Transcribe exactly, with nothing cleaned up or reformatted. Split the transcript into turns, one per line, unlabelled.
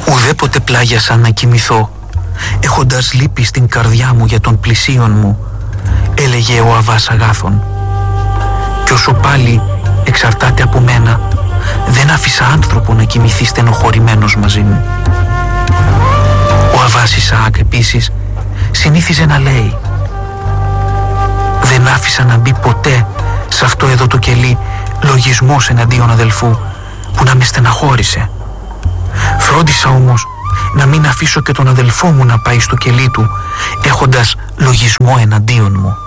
Ουδέποτε πλάγιασα να κοιμηθώ, έχοντας λύπη στην καρδιά μου για τον πλησίον μου, έλεγε ο Αβάς Αγάθων. Κι όσο πάλι εξαρτάται από μένα, δεν άφησα άνθρωπο να κοιμηθεί στενοχωρημένος μαζί μου. Ο Αβάς Ισαάκ επίσης συνήθιζε να λέει: δεν άφησα να μπει ποτέ σε αυτό εδώ το κελί λογισμός εναντίον αδελφού που να με στεναχώρησε. Φρόντισα όμως να μην αφήσω και τον αδελφό μου να πάει στο κελί του έχοντας λογισμό εναντίον μου.